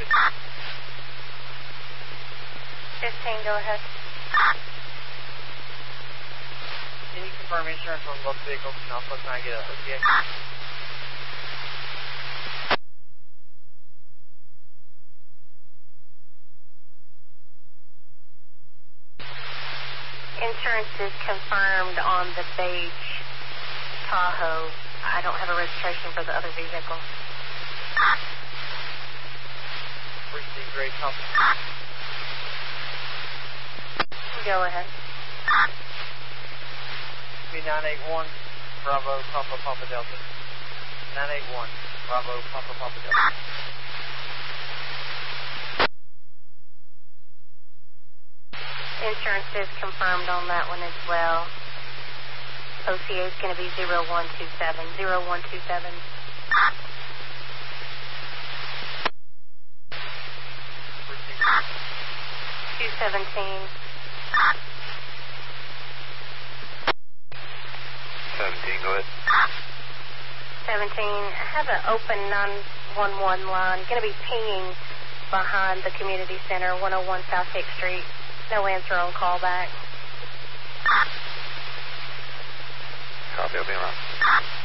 copy. 15, go ahead. Can you confirm insurance on both vehicles and also try and get a OTA? Insurance is confirmed on the beige Tahoe. I don't have a registration for the other vehicle. Receive great copy. Go ahead. B981, Bravo, Papa, Papa, Delta. 981, Bravo, Papa, Papa, Delta. Insurance is confirmed on that one as well. OCA is going to be 0127. 0127. 217. 17, go ahead. 17, I have an open 911 line. Going to be pinging behind the community center, 101 South Hicks Street. No answer on callback. Copy, I'll be around.